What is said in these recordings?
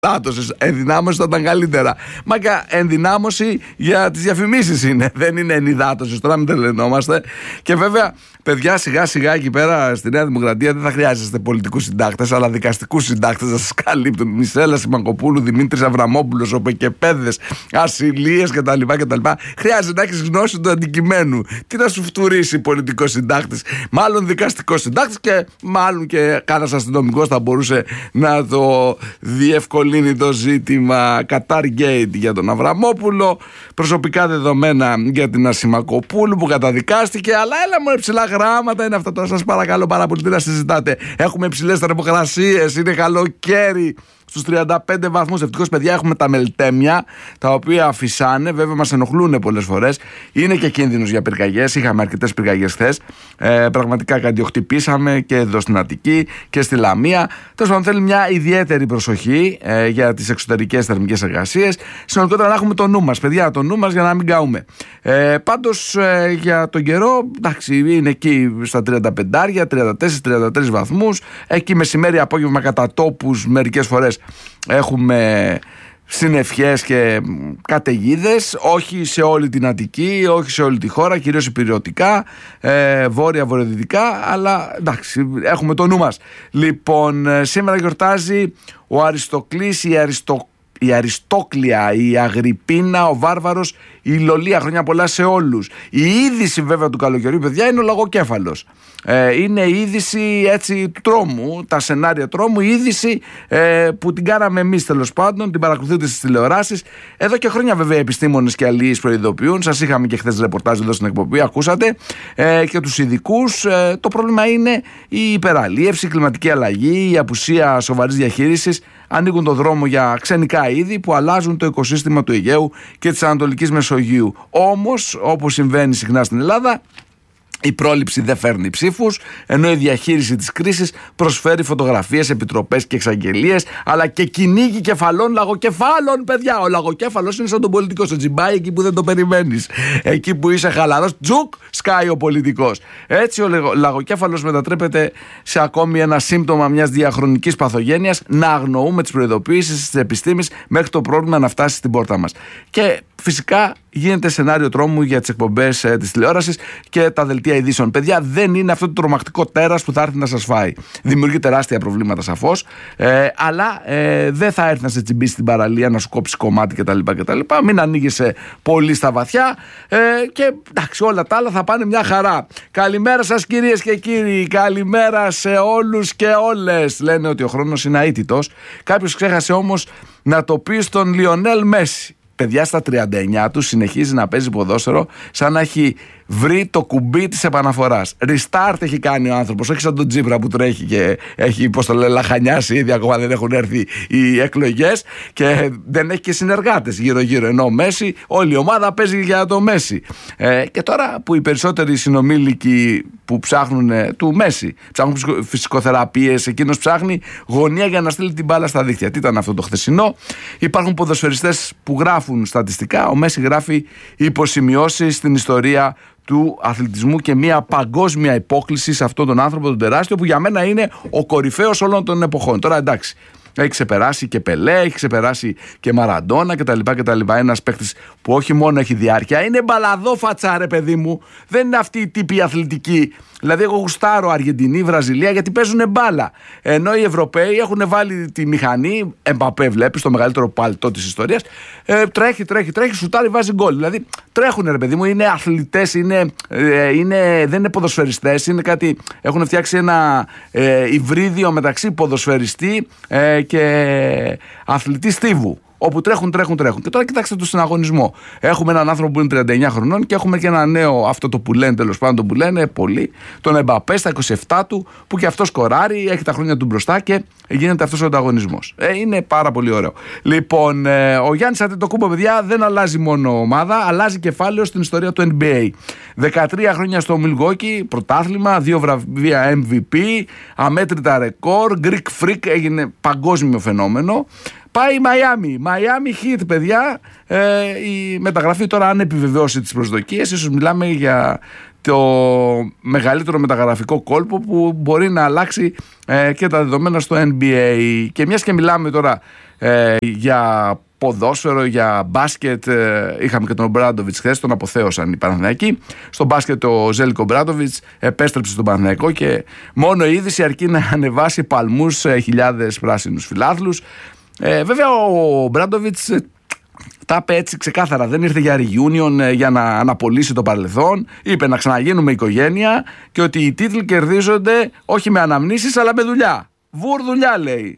Ενδυνάμωση θα ήταν καλύτερα. Μάγκα, ενδυνάμωση για τις διαφημίσεις είναι. Δεν είναι ενυδάτωση. Τώρα μην τρελαινόμαστε. Και βέβαια, παιδιά, σιγά σιγά εκεί πέρα στη Νέα Δημοκρατία δεν θα χρειάζεστε πολιτικούς συντάκτες, αλλά δικαστικούς συντάκτες να σας καλύπτουν. Μισέλα Σιμακοπούλου, Δημήτρης Αβραμόπουλος, οπεκεπαίδες, ασυλίες κτλ. Χρειάζεται να έχεις γνώση του αντικειμένου. Τι να σου φτουρήσει πολιτικός συντάκτης, μάλλον δικαστικός συντάκτης, και μάλλον και κανένας αστυνομικός θα μπορούσε να το διευκολύνει το ζήτημα. Κατάργate για τον Αβραμόπουλο, προσωπικά δεδομένα για την Ασημακοπούλου που καταδικάστηκε. Αλλά έλα μου, ψηλά γράμματα είναι αυτά. Τώρα σας παρακαλώ πάρα πολύ, τι να συζητάτε. Έχουμε υψηλές θερμοκρασίες, είναι καλοκαίρι. Στους 35 βαθμούς. Ευτυχώς, παιδιά, έχουμε τα μελτέμια, τα οποία φυσάνε. Βέβαια, μας ενοχλούν πολλές φορές. Είναι και κίνδυνος για πυρκαγιές. Είχαμε αρκετές πυρκαγιές χθες. Πραγματικά καντιοχτυπήσαμε και εδώ στην Αττική και στη Λαμία. Τέλος πάντων, θέλει μια ιδιαίτερη προσοχή για τις εξωτερικές θερμικές εργασίες. Συνολικότερα, να έχουμε το νου μας, παιδιά, το νου μας για να μην καούμε. Πάντως, για τον καιρό, εντάξει, είναι εκεί στα 35, 34-33 βαθμούς. Εκεί μεσημέρι, απόγευμα, κατά τόπους μερικές φορές έχουμε συννεφιές και καταιγίδες, όχι σε όλη την Αττική, όχι σε όλη τη χώρα, κυρίως υπηρετικά, βόρεια-βορειοδυτικά, αλλά εντάξει, έχουμε το νου μας. Λοιπόν, σήμερα γιορτάζει ο Αριστοκλής, η Αριστόκλια, η Αγρυπίνα, ο Βάρβαρος, η Λολία. Χρόνια πολλά σε όλους. Η είδηση βέβαια του καλοκαιριού, παιδιά, είναι ο λαγοκέφαλος. Είναι η είδηση έτσι του τρόμου, τα σενάρια τρόμου, η είδηση που την κάναμε εμείς, τέλος πάντων, την παρακολουθείτε στις τηλεοράσεις. Εδώ και χρόνια βέβαια οι επιστήμονες και αλληλείς προειδοποιούν. Σας είχαμε και χθες ρεπορτάζ εδώ στην εκπομπή, ακούσατε, και τους ειδικούς. Το πρόβλημα είναι η υπεραλίευση, η κλιματική αλλαγή, η απουσία σοβαρής διαχείρισης. Ανοίγουν το δρόμο για ξενικά είδη που αλλάζουν το οικοσύστημα του Αιγαίου και της Ανατολικής Μεσογείου. Όμως, όπως συμβαίνει συχνά στην Ελλάδα, η πρόληψη δεν φέρνει ψήφους, ενώ η διαχείριση της κρίσης προσφέρει φωτογραφίες, επιτροπές και εξαγγελίες, αλλά και κυνήγι κεφαλών, λαγοκεφάλων, παιδιά. Ο λαγοκέφαλος είναι σαν τον πολιτικό, στο τζιμπάι, εκεί που δεν το περιμένεις. Εκεί που είσαι χαλαρός, τζουκ, σκάει ο πολιτικός. Έτσι ο λαγοκέφαλος μετατρέπεται σε ακόμη ένα σύμπτωμα μιας διαχρονικής παθογένειας, να αγνοούμε τις προειδοποιήσεις της επιστήμης μέχρι το πρόβλημα να φτάσει στην πόρτα μας. Και φυσικά γίνεται σενάριο τρόμου για τις εκπομπές της τηλεόρασης και τα δελτία ειδήσεων. Παιδιά, δεν είναι αυτό το τρομακτικό τέρας που θα έρθει να σας φάει. Δημιουργεί τεράστια προβλήματα σαφώς, αλλά δεν θα έρθει να σε τσιμπήσει στην παραλία, να σου κόψει κομμάτι κτλ. Μην ανοίγεσαι πολύ στα βαθιά και εντάξει, όλα τα άλλα θα πάνε μια χαρά. Καλημέρα σας, κυρίες και κύριοι. Καλημέρα σε όλους και όλες. Λένε ότι ο χρόνος είναι αίτητος. Κάποιος ξέχασε όμως να το πει στον Λιονέλ Μέση. Παιδιά, στα 39 του συνεχίζει να παίζει ποδόσφαιρο σαν να έχει βρει το κουμπί της επαναφοράς. Restart έχει κάνει ο άνθρωπος, όχι σαν τον Τζίπρα που τρέχει και έχει, πώς το λέει, λαχανιάσει ήδη, ακόμα δεν έχουν έρθει οι εκλογές και δεν έχει και συνεργάτες γύρω-γύρω. Ενώ ο Μέση, όλη η ομάδα παίζει για το Μέση. Και τώρα που οι περισσότεροι συνομήλικοι που ψάχνουν του Μέση, ψάχνουν φυσικοθεραπείες, εκείνος ψάχνει γωνία για να στείλει την μπάλα στα δίχτυα. Τι ήταν αυτό το χθεσινό? Υπάρχουν ποδοσφαιριστές που γράφουν στατιστικά. Ο Μέση γράφει υποσημειώσεις στην ιστορία του αθλητισμού και μια παγκόσμια υπόκληση σε αυτόν τον άνθρωπο, τον τεράστιο, που για μένα είναι ο κορυφαίος όλων των εποχών. Τώρα εντάξει, έχει ξεπεράσει και Πελέ, έχει ξεπεράσει και Μαραντόνα κτλ. Ένας παίκτης που όχι μόνο έχει διάρκεια, είναι μπαλαδόφατσα, ρε παιδί μου. Δεν είναι αυτή η τύπη αθλητική. Δηλαδή, εγώ γουστάρω Αργεντινή, Βραζιλία, γιατί παίζουν μπάλα. Ενώ οι Ευρωπαίοι έχουν βάλει τη μηχανή, Εμπαπέ βλέπεις, το μεγαλύτερο παλτό της ιστορίας. Τρέχει, σουτάρει, βάζει γκολ. Δηλαδή, τρέχουν, ρε παιδί μου, είναι αθλητές, δεν είναι ποδοσφαιριστές, είναι κάτι. Έχουν φτιάξει ένα υβρίδιο μεταξύ ποδοσφαιριστή και αθλητή στίβου. Όπου τρέχουν. Και τώρα κοιτάξτε το συναγωνισμό. Έχουμε έναν άνθρωπο που είναι 39 χρονών και έχουμε και ένα νέο, αυτό το που λένε, τέλος πάντων, που λένε πολύ, τον Εμπαπέ στα 27 του, που και αυτό σκοράρει, έχει τα χρόνια του μπροστά και γίνεται αυτός ο ανταγωνισμός. Είναι πάρα πολύ ωραίο. Λοιπόν, ο Γιάννης Αντετοκούμπο, παιδιά, δεν αλλάζει μόνο ομάδα, αλλάζει κεφάλαιο στην ιστορία του NBA. 13 χρόνια στο Μιλγόκι, πρωτάθλημα, 2 βραβεία MVP, αμέτρητα ρεκόρ, Greek Freak, έγινε παγκόσμιο φαινόμενο. Πάει Miami Heat, παιδιά. Η μεταγραφή τώρα, αν επιβεβαιώσει τις προσδοκίες, ίσως μιλάμε για το μεγαλύτερο μεταγραφικό κόλπο που μπορεί να αλλάξει και τα δεδομένα στο NBA. Και μιας και μιλάμε τώρα για ποδόσφαιρο, για μπάσκετ. Είχαμε και τον Ομπράντοβιτς χθες, τον αποθέωσαν οι Παναθηναϊκοί. Στο μπάσκετ ο Ζέλικο Ομπράντοβιτς επέστρεψε στον Παναθηναϊκό και μόνο η είδηση αρκεί να ανεβάσει παλμούς χιλιάδες πράσινους φιλάθλους. Βέβαια ο Ομπράντοβιτς τα είπε έτσι ξεκάθαρα. Δεν ήρθε για reunion, για να αναπολύσει το παρελθόν. Είπε να ξαναγίνουμε οικογένεια και ότι οι τίτλοι κερδίζονται όχι με αναμνήσεις αλλά με δουλειά. Δουλειά λέει.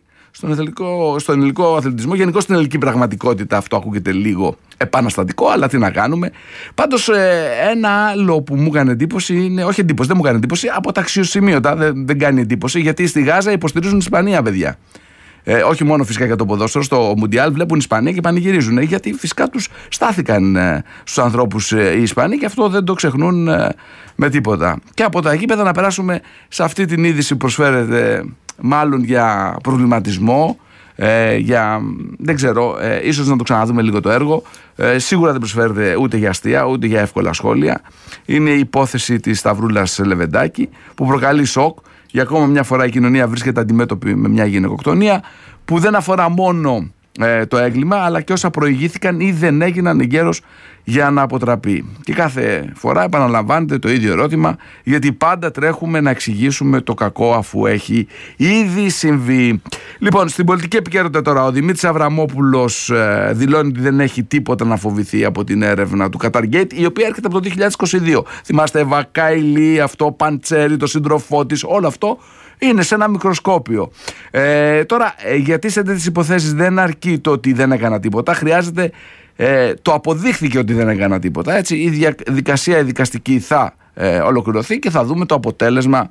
Στον ελληνικό αθλητισμό, γενικώς στην ελληνική πραγματικότητα, αυτό ακούγεται λίγο επαναστατικό, αλλά τι να κάνουμε. Πάντως, ένα άλλο που μου έκανε εντύπωση είναι, όχι εντύπωση, δεν μου έκανε εντύπωση, από τα αξιοσημείωτα, δεν κάνει εντύπωση, γιατί στη Γάζα υποστηρίζουν την Ισπανία, παιδιά. Όχι μόνο φυσικά για το ποδόσφαιρο, στο Μουντιάλ βλέπουν Ισπανία και πανηγυρίζουν. Γιατί φυσικά τους στάθηκαν στους ανθρώπους οι Ισπανοί και αυτό δεν το ξεχνούν με τίποτα. Και από τα γήπεδα να περάσουμε σε αυτή την είδηση που προσφέρεται μάλλον για προβληματισμό, για, δεν ξέρω, ίσως να το ξαναδούμε λίγο το έργο. Σίγουρα δεν προσφέρεται ούτε για αστεία ούτε για εύκολα σχόλια. Είναι η υπόθεση της Σταυρούλας Λεβεντάκη που προκαλεί σοκ. Για ακόμα μια φορά η κοινωνία βρίσκεται αντιμέτωπη με μια γυναικοκτονία που δεν αφορά μόνο το έγκλημα αλλά και όσα προηγήθηκαν ή δεν έγιναν εγκαίρως για να αποτραπεί. Και κάθε φορά επαναλαμβάνεται το ίδιο ερώτημα, γιατί πάντα τρέχουμε να εξηγήσουμε το κακό αφού έχει ήδη συμβεί. Λοιπόν, στην πολιτική επικαιρότητα τώρα, ο Δημήτρης Αβραμόπουλος δηλώνει ότι δεν έχει τίποτα να φοβηθεί από την έρευνα του Qatargate, η οποία έρχεται από το 2022. Θυμάστε, Βακάιλι, αυτό, Παντσέρι, το σύντροφό της, όλο αυτό είναι σε ένα μικροσκόπιο. Τώρα, γιατί σε τέτοιες υποθέσεις δεν αρκεί το ότι δεν έκανα τίποτα, χρειάζεται το αποδείχθηκε ότι δεν έκανα τίποτα. Έτσι, η διαδικασία η δικαστική θα ολοκληρωθεί και θα δούμε το αποτέλεσμα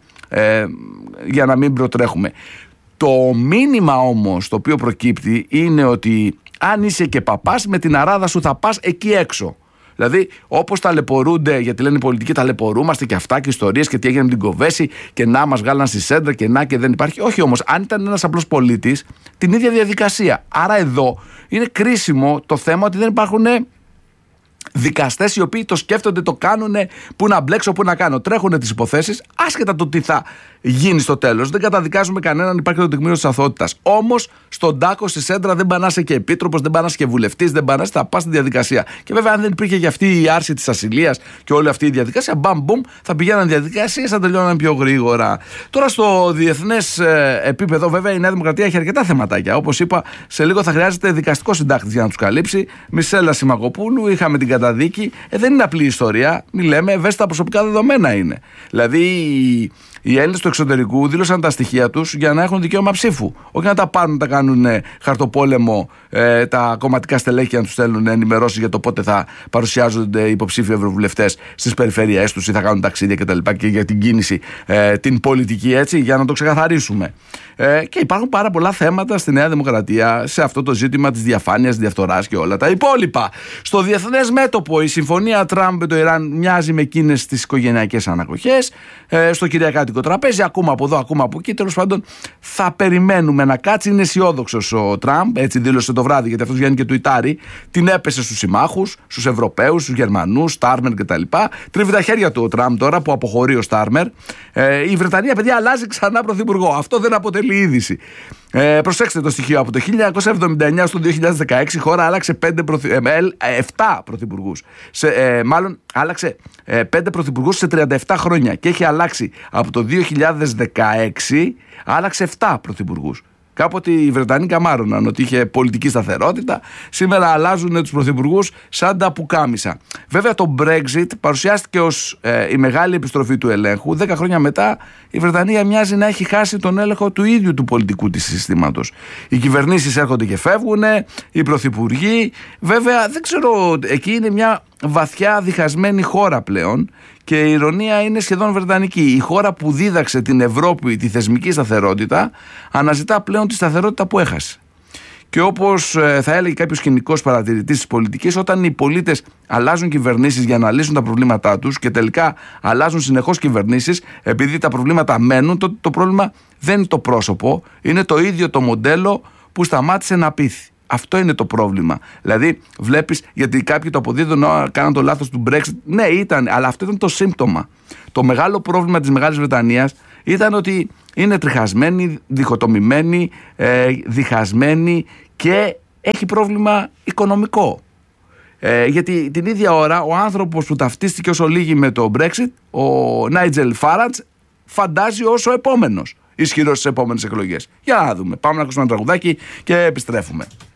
για να μην προτρέχουμε. Το μήνυμα όμως το οποίο προκύπτει είναι ότι αν είσαι και παπάς, με την αράδα σου θα πας εκεί έξω. Δηλαδή, όπως ταλαιπωρούνται, γιατί λένε οι πολιτικοί, ταλαιπωρούμαστε και αυτά και ιστορίες και τι έγινε με την Κοβέση και να μας βγάλαν στη σέντρα και να και δεν υπάρχει. Όχι όμως, αν ήταν ένας απλός πολίτης, την ίδια διαδικασία. Άρα εδώ είναι κρίσιμο το θέμα ότι δεν υπάρχουν δικαστές οι οποίοι το σκέφτονται, το κάνουν, πού να μπλέξω, πού να κάνω. Τρέχουν τις υποθέσεις, άσχετα το τι θα γίνει στο τέλος. Δεν καταδικάζουμε κανέναν, υπάρχει το τεκμήριο της αθωότητας. Όμως στον τάκο, στη σέντρα, δεν πανάσαι και επίτροπος, δεν πανάσαι και βουλευτής, δεν πανάσαι, θα πας στη διαδικασία. Και βέβαια, αν δεν υπήρχε για αυτή η άρση της ασυλίας και όλη αυτή η διαδικασία, μπαμ, θα πηγαίναν διαδικασίες, θα τελειώναν πιο γρήγορα. Τώρα στο διεθνές επίπεδο, βέβαια, η Νέα Δημοκρατία έχει αρκετά θεματάκια. Όπως είπα, σε λίγο θα χρειάζεται δικαστικό συντάκτης για να τους καλύψει. Μισέλα Σιμακοπούλου, είχαμε την καταδίκη. Δεν είναι απλή ιστορία. Μη λέμε, ευαίσθητα προσωπικά δεδομένα είναι. Δηλαδή, οι Έλληνες του εξωτερικού δήλωσαν τα στοιχεία τους για να έχουν δικαίωμα ψήφου. Όχι να τα πάρουν, να τα κάνουν χαρτοπόλεμο τα κομματικά στελέχη, να τους στέλνουν ενημερώσεις για το πότε θα παρουσιάζονται υποψήφιοι ευρωβουλευτές στις περιφέρειές τους ή θα κάνουν ταξίδια κτλ. Και για την κίνηση, την πολιτική, έτσι, για να το ξεκαθαρίσουμε. Και υπάρχουν πάρα πολλά θέματα στη Νέα Δημοκρατία σε αυτό το ζήτημα της διαφάνειας, διαφθοράς και όλα τα υπόλοιπα. Στο διεθνές μέτωπο, η συμφωνία Τραμπ με το Ιράν μοιάζει με εκείνες τις οικογενειακές ανακοχές. Στο κυριακάτικο τραπέζι, ακούμε από εδώ, ακούμε από εκεί. Τέλος πάντων, θα περιμένουμε να κάτσει. Είναι αισιόδοξος ο Τραμπ, έτσι δήλωσε το βράδυ, γιατί αυτός βγαίνει και τουιτάρει. Την έπεσε στους συμμάχους, στους Ευρωπαίους, στους Γερμανούς, Στάρμερ κτλ. Τρίβει τα χέρια του ο Τραμπ τώρα που αποχωρεί ο Στάρμερ. Η Βρετανία, παιδιά, αλλάζει ξανά πρωθυπουργό. Αυτό δεν αποτελεί είδηση. Προσέξτε το στοιχείο. Από το 1979 στο 2016 η χώρα άλλαξε 7 πρωθυπουργούς. Μάλλον άλλαξε 5 πρωθυπουργούς σε 37 χρόνια. Και έχει αλλάξει από το 2016, άλλαξε 7 πρωθυπουργούς. Κάποτε οι Βρετανοί καμάρωναν ότι είχε πολιτική σταθερότητα. Σήμερα αλλάζουν τους πρωθυπουργούς σαν τα πουκάμισα. Βέβαια, το Brexit παρουσιάστηκε ως η μεγάλη επιστροφή του ελέγχου. 10 χρόνια μετά, η Βρετανία μοιάζει να έχει χάσει τον έλεγχο του ίδιου του πολιτικού της συστήματος. Οι κυβερνήσεις έρχονται και φεύγουν, οι πρωθυπουργοί. Βέβαια, δεν ξέρω, εκεί είναι μια βαθιά διχασμένη χώρα πλέον. Και η ηρωνία είναι σχεδόν βρετανική. Η χώρα που δίδαξε την Ευρώπη τη θεσμική σταθερότητα αναζητά πλέον τη σταθερότητα που έχασε. Και όπως θα έλεγε κάποιος κοινικός παρατηρητής της πολιτικής, όταν οι πολίτες αλλάζουν κυβερνήσεις για να λύσουν τα προβλήματά τους και τελικά αλλάζουν συνεχώς κυβερνήσεις επειδή τα προβλήματα μένουν, το πρόβλημα δεν είναι το πρόσωπο, είναι το ίδιο το μοντέλο που σταμάτησε να πείθει. Αυτό είναι το πρόβλημα. Δηλαδή, βλέπεις, γιατί κάποιοι το αποδίδουν, κάναν το λάθος του Brexit. Ναι, ήταν, αλλά αυτό ήταν το σύμπτωμα. Το μεγάλο πρόβλημα της Μεγάλης Βρετανίας ήταν ότι είναι τριχασμένη, διχοτομημένη, διχασμένη και έχει πρόβλημα οικονομικό. Γιατί την ίδια ώρα ο άνθρωπος που ταυτίστηκε ως ολίγη με το Brexit, ο Νάιτζελ Φάραντς, φαντάζει ως ο επόμενος ισχυρός στις επόμενες εκλογές. Για να δούμε. Πάμε να ακούσουμε ένα τραγουδάκι και επιστρέφουμε.